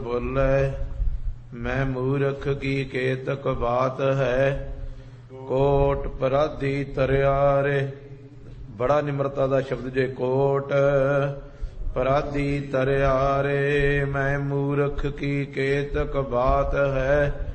ਬੋਲੇ, ਮੈਂ ਮੂਰਖ ਕੀ ਕੇਤਕ ਬਾਤ ਹੈ, ਕੋਟ ਪਰਾਧੀ ਤਰਿਆ ਰੇ। ਬੜਾ ਨਿਮਰਤਾ ਦਾ ਸ਼ਬਦ ਜੇ, ਕੋਟ ਪਰਾਧੀ ਤਰਿਆ ਰੇ। ਮੈਂ ਮੂਰਖ ਕੀ ਕੇਤਕ ਬਾਤ ਹੈ,